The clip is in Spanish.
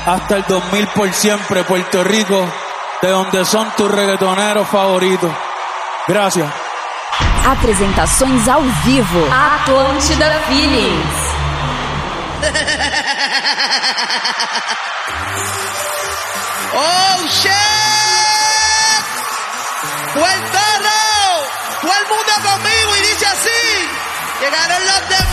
hasta el 2000 por siempre, Puerto Rico, de donde son tus reggaetoneros favoritos. Gracias. Apresentações ao vivo. Atlântida Feelings. ¡Oh, shit! ¡Puerto Rico! Todo el mundo conmigo y dice así. Llegaron los de